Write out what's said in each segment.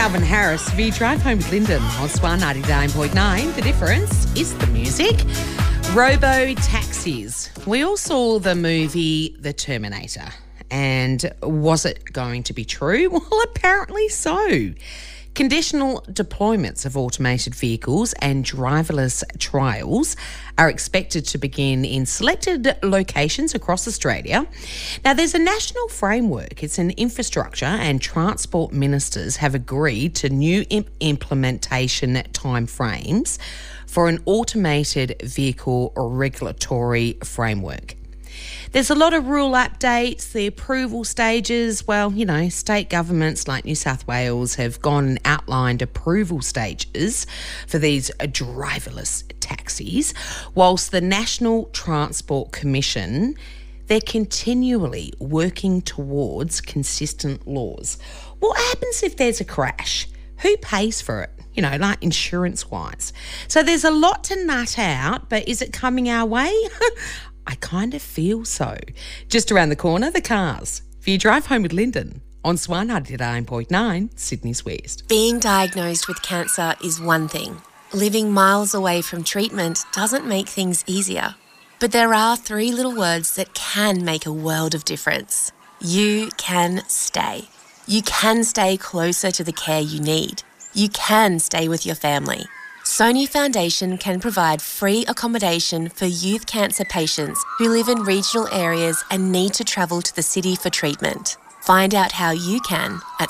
Calvin Harris, V Drive Home with Lyndon on Swan 99.9. The difference is the music. Robo taxis. We all saw the movie The Terminator. And was it going to be true? Well, apparently so. Conditional deployments of automated vehicles and driverless trials are expected to begin in selected locations across Australia. Now, there's a national framework. It's an infrastructure and transport ministers have agreed to new implementation timeframes for an automated vehicle regulatory framework. There's a lot of rule updates, the approval stages. Well, state governments like New South Wales have gone and outlined approval stages for these driverless taxis, whilst the National Transport Commission, they're continually working towards consistent laws. What happens if there's a crash? Who pays for it? Like insurance-wise. So there's a lot to nut out, but is it coming our way? I kind of feel so. Just around the corner, the cars. For your drive home with Lyndon on Swan 99.9, Sydney's West. Being diagnosed with cancer is one thing. Living miles away from treatment doesn't make things easier. But there are 3 little words that can make a world of difference. You can stay. You can stay closer to the care you need. You can stay with your family. Sony Foundation can provide free accommodation for youth cancer patients who live in regional areas and need to travel to the city for treatment. Find out how you can at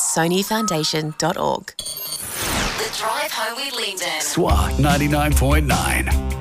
sonyfoundation.org. The Drive Home with Lyndon. SWA 99.9.